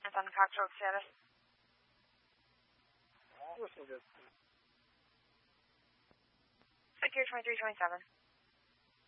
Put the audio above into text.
Reinforcements on Cox Road status. Whistle good. Secure 2327.